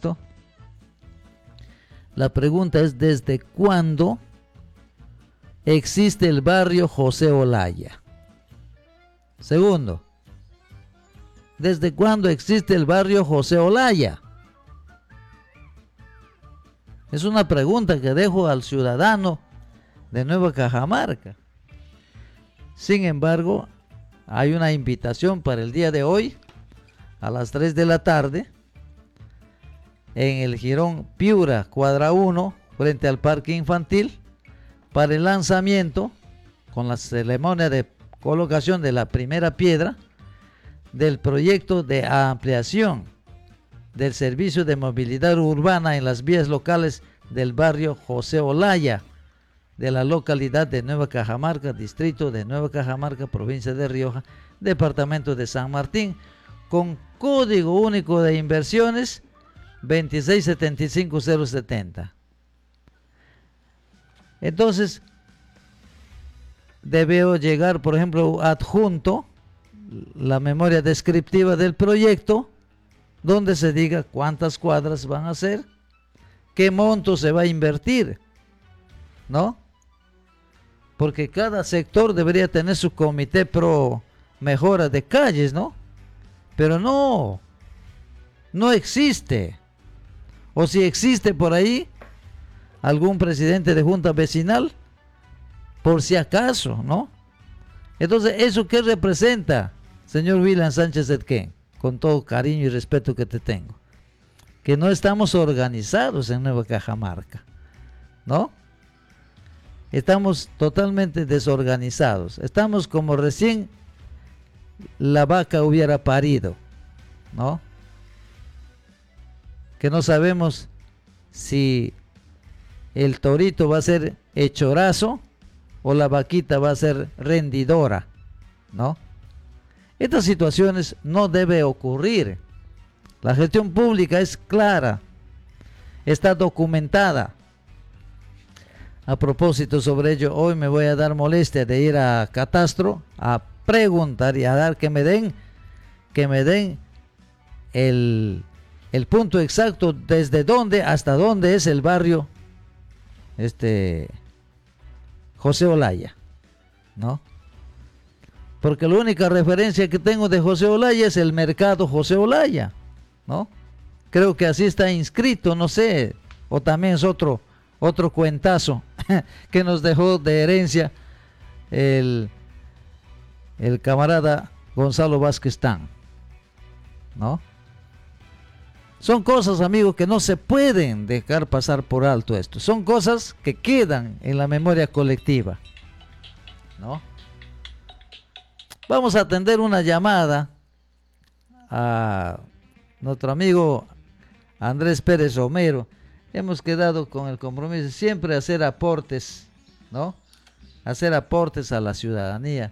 esto. La pregunta es: ¿desde cuándo existe el barrio José Olaya? Segundo, ¿desde cuándo existe el barrio José Olaya? Es una pregunta que dejo al ciudadano de Nueva Cajamarca. Sin embargo, hay una invitación para el día de hoy a las 3 de la tarde en el Jirón Piura, cuadra 1, frente al parque infantil, para el lanzamiento con la ceremonia de colocación de la primera piedra del proyecto de ampliación del servicio de movilidad urbana en las vías locales del barrio José Olaya de la localidad de Nueva Cajamarca, distrito de Nueva Cajamarca, provincia de Rioja, departamento de San Martín, con código único de inversiones 2675070. Entonces, debe llegar, por ejemplo, adjunto la memoria descriptiva del proyecto, donde se diga cuántas cuadras van a ser, qué monto se va a invertir, ¿no? Porque cada sector debería tener su comité pro mejora de calles, ¿no? Pero no existe. O si existe por ahí algún presidente de junta vecinal, por si acaso, ¿no? Entonces, ¿eso qué representa, señor William Sánchez Edquén? Con todo cariño y respeto que te tengo. Que no estamos organizados en Nueva Cajamarca, ¿no? Estamos totalmente desorganizados. Estamos como recién la vaca hubiera parido, ¿no? Que no sabemos si el torito va a ser hechorazo o la vaquita va a ser rendidora, ¿no? Estas situaciones no deben ocurrir. La gestión pública es clara, está documentada. A propósito sobre ello, hoy me voy a dar molestia de ir a Catastro a preguntar y a dar que me den el punto exacto desde dónde hasta dónde es el barrio José Olaya, ¿no? Porque la única referencia que tengo de José Olaya es el mercado José Olaya, ¿no? Creo que así está inscrito, no sé, o también es otro cuentazo que nos dejó de herencia el camarada Gonzalo Vázquez Tan, ¿no? Son cosas, amigos, que no se pueden dejar pasar por alto esto. Son cosas que quedan en la memoria colectiva, ¿no? Vamos a atender una llamada a nuestro amigo Andrés Pérez Romero. Hemos quedado con el compromiso de siempre hacer aportes, ¿no? Hacer aportes a la ciudadanía.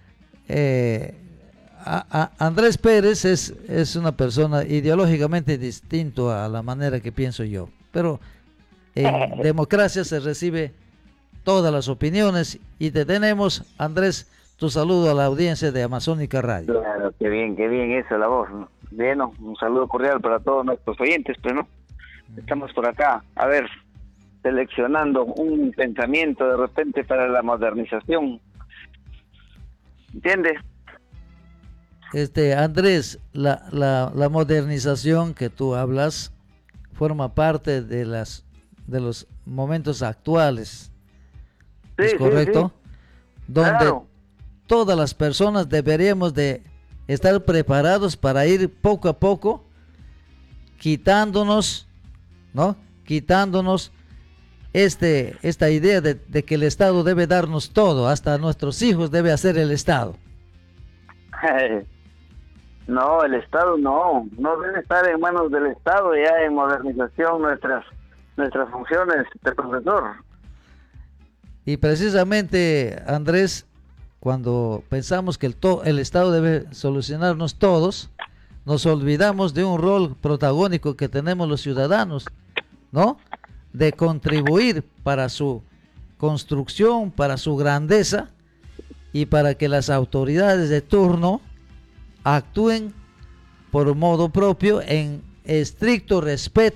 Andrés Pérez es una persona ideológicamente distinto a la manera que pienso yo, pero en democracia se recibe todas las opiniones y te tenemos, Andrés, tu saludo a la audiencia de Amazónica Radio. Claro, qué bien eso, la voz, ¿no? Bien, ¿no? Un saludo cordial para todos nuestros oyentes, pues, ¿no? Estamos por acá, a ver, seleccionando un pensamiento de repente para la modernización, ¿entiendes? Andrés, la modernización que tú hablas forma parte de los momentos actuales, Sí, ¿es correcto? Sí. Donde Claro. Todas las personas deberíamos de estar preparados para ir poco a poco quitándonos, ¿no? Quitándonos esta idea de que el Estado debe darnos todo, hasta nuestros hijos debe hacer el Estado. No, el Estado no debe estar en manos del Estado, ya en modernización nuestras funciones de profesor. Y precisamente, Andrés, cuando pensamos que el Estado debe solucionarnos todos, nos olvidamos de un rol protagónico que tenemos los ciudadanos, ¿no? De contribuir para su construcción, para su grandeza y para que las autoridades de turno actúen por modo propio en estricto respeto